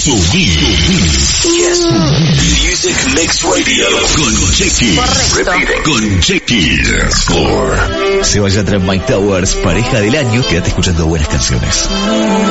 Yes. Music Mix Radio con Chequi. Correcto. Con Chequi. Score. Seba Yatra, Mike Towers, pareja del año. Quédate escuchando buenas canciones.